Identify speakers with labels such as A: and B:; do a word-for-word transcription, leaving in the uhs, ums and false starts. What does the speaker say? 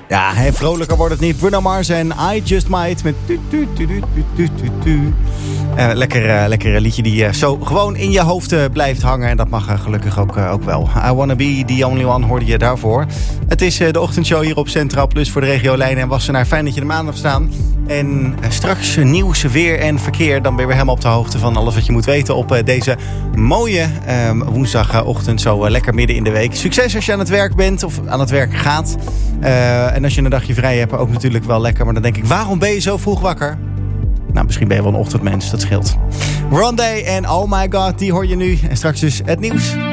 A: Ja, hè, vrolijker wordt het niet. Bruno Mars en I Just Might met tu, tu, tu, tu, tu, tu, tu. Uh, lekker, uh, lekker liedje die uh, zo gewoon in je hoofd uh, blijft hangen. En dat mag uh, gelukkig ook, uh, ook wel. I Wanna Be The Only One hoorde je daarvoor. Het is uh, de ochtendshow hier op Centraal Plus voor de regio Leiden en Wassenaar. Fijn dat je er maand op staan. En uh, straks uh, nieuws, weer en verkeer. Dan ben je weer helemaal op de hoogte van alles wat je moet weten op uh, deze mooie uh, woensdagochtend. Zo uh, lekker midden in de week. Succes als je aan het werk bent of aan het werk gaat. Uh, en als je een dagje vrij hebt, ook natuurlijk wel lekker. Maar dan denk ik, waarom ben je zo vroeg wakker? Nou, misschien ben je wel een ochtendmens, dat scheelt. Rondé en Oh My God, die hoor je nu. En straks dus het nieuws.